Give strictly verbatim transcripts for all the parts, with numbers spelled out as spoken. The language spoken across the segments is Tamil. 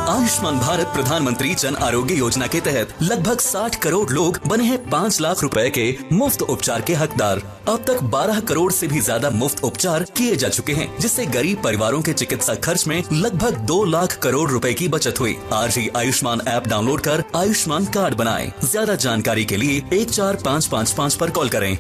आयुष्मान भारत प्रधानमंत्री जन आरोग्य योजना के तहत लगभग साठ करोड़ लोग बने हैं पाँच लाख रुपए के मुफ्त उपचार के हकदार। अब तक बारह करोड़ से भी ज्यादा मुफ्त उपचार किए जा चुके हैं, जिससे गरीब परिवारों के चिकित्सा खर्च में लगभग दो लाख करोड़ रुपए की बचत हुई। आज ही आयुष्मान ऐप डाउनलोड कर आयुष्मान कार्ड बनाएं। ज्यादा जानकारी के लिए एक चार पाँच पाँच पाँच पर कॉल करें।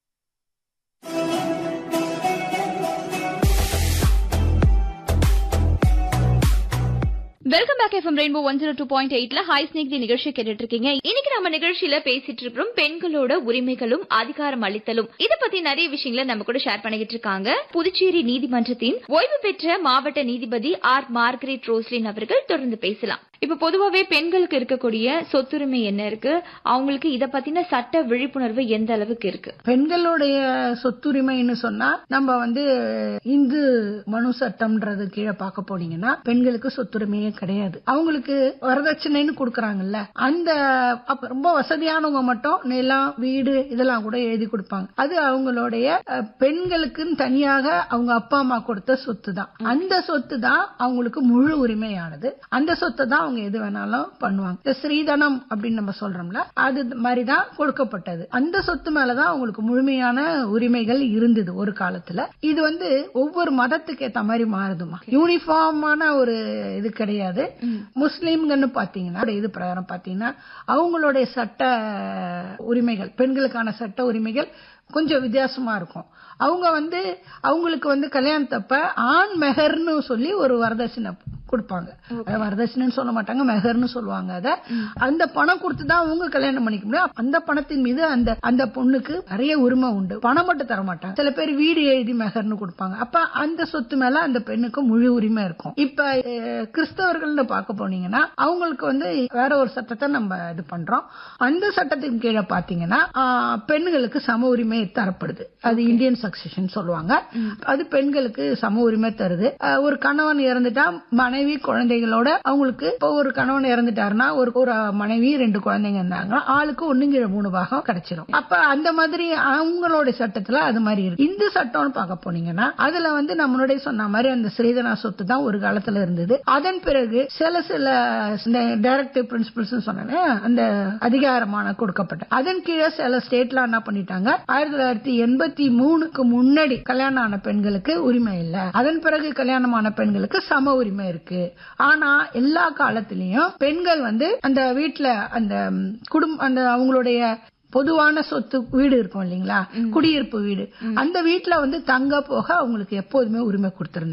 Welcome back FM rainbow one zero two point எயிட்ல ஹாய் ஸ்னேக் நிகழ்ச்சி கேட்டுட்டு இருக்கீங்க. இன்னைக்கு நம்ம நிகழ்ச்சியில பேசிட்டு இருக்கிறோம் பெண்களோட உரிமைகளும் அதிகாரம் அளித்தலும். இத பத்தி நிறைய விஷயங்களை நம்ம கூட ஷேர் பண்ணிக்கிட்டு இருக்காங்க புதுச்சேரி நீதிமன்றத்தின் ஓய்வு பெற்ற மாவட்ட நீதிபதி ஆர் மார்கரெட் ரோஸ்லின் அவர்கள். தொடர்ந்து பேசலாம். இப்ப பொதுவாவே பெண்களுக்கு இருக்கக்கூடிய சொத்துரிமை என்ன இருக்கு, அவங்களுக்கு இத பத்தின சட்ட விழிப்புணர்வு எந்த அளவுக்கு இருக்கு? பெண்களுடைய சொத்துரிமைன்னு சொன்னா நம்ம வந்து இந்து மனு சட்டம்ன்றது கீழே பார்க்க போனீங்கன்னா பெண்களுக்கு சொத்துரிமையே கிடையாது. அவங்களுக்கு வரதட்சணைன்னு கொடுக்கறாங்கல்ல, அந்த ரொம்ப வசதியானவங்க மட்டும் நிலம் வீடு இதெல்லாம் கூட எழுதி கொடுப்பாங்க. அது அவங்களுடைய பெண்களுக்குன்னு தனியாக அவங்க அப்பா அம்மா கொடுத்த சொத்து தான். அந்த சொத்து தான் அவங்களுக்கு முழு உரிமையானது. அந்த சொத்தை தான் அவங்க எது வேணாலும் பண்ணுவாங்க. ஸ்ரீதனம் அப்படின்னு நம்ம சொல்றோம்ல, அது மாதிரிதான் கொடுக்கப்பட்டது. அந்த சொத்து மேலதான் அவங்களுக்கு முழுமையான உரிமைகள் இருந்தது ஒரு காலத்துல. இது வந்து ஒவ்வொரு மதத்துக்கு ஏத்த மாதிரி மாறுதுமா, யூனிஃபார்மான ஒரு இது கிடையாது. முஸ்லீம்கன்னு பாத்தீங்கன்னா இது பிரகாரம் பாத்தீங்கன்னா அவங்களுடைய சட்ட உரிமைகள், பெண்களுக்கான சட்ட உரிமைகள் கொஞ்சம் வித்தியாசமா இருக்கும். அவங்க வந்து அவங்களுக்கு வந்து கல்யாணத்தப்ப ஆண் மெஹர்னு சொல்லி ஒரு வரதட்சணை கொடுப்பாங்க. வரதட்சணைன்னு சொல்ல மாட்டாங்க, மெஹர்னு சொல்லுவாங்க. அத அந்த பணம் கொடுத்துதான் அவங்க கல்யாணம் பண்ணிக்க முடியும். அந்த பணத்தின் மீது அந்த அந்த பொண்ணுக்கு நிறைய உரிமை உண்டு. பணம் மட்டும் தர மாட்டாங்க. சில பேர் வீடு எழுதி மெஹர்னு கொடுப்பாங்க. அப்ப அந்த சொத்து மேல அந்த பெண்ணுக்கு முழு உரிமை இருக்கும். இப்ப கிறிஸ்தவர்கள் பார்க்க போனீங்கன்னா அவங்களுக்கு வந்து வேற ஒரு சட்டத்தை நம்ம இது பண்றோம். அந்த சட்டத்தின் கீழே பாத்தீங்கன்னா பெண்களுக்கு சம உரிமை தரப்படுது. அது இந்தியன் சக்சஷன் சொல்லுவாங்க. அது பெண்களுக்கு சம உரிமை தருது. ஒரு கணவன் இறந்துட்டா மனைவி குழந்தைகளோட அவங்களுக்கு இப்போ ஒரு கணவன் இறந்துட்டாருன்னா ஒரு ஒரு மனைவி ரெண்டு குழந்தைங்க இருந்தாங்க, ஆளுக்கு ஒண்ணுங்கிற மூணு பாகம் கிடைச்சிடும். அப்ப அந்த மாதிரி அவங்களோட சட்டத்துல அது மாதிரி இருக்கு. இந்த சட்டம்னு பார்க்க போனீங்கன்னா அதுல வந்து நம்மளுடைய சொன்ன மாதிரி அந்த ஸ்ரீதனா சொத்து தான் ஒரு காலத்துல இருந்தது. அதன் பிறகு சில சில டைரக்டிவ் பிரின்சிபல்ஸ் சொன்ன அந்த அதிகாரமான கொடுக்கப்பட்ட அதன் கீழே சில ஸ்டேட்ல என்ன பண்ணிட்டாங்க, ஆயிரத்தி தொள்ளாயிரத்தி எண்பத்தி மூணுக்கு முன்னாடி கல்யாணம் ஆன பெண்களுக்கு உரிமை இல்ல, அதன் பிறகு கல்யாணமான பெண்களுக்கு சம உரிமை இருக்கு. ஆனா எல்லா காலத்திலயும் பெண்கள் வந்து அந்த வீட்டுல அந்த குடும்பம் அந்த அவங்களுடைய பொதுவான சொத்து வீடு இருக்கும் இல்லீங்களா, குடியிருப்பு வீடு, அந்த வீட்டுல வந்து தங்க போக அவங்களுக்கு எப்போதுமே உரிமை கொடுத்திருந்தாங்க.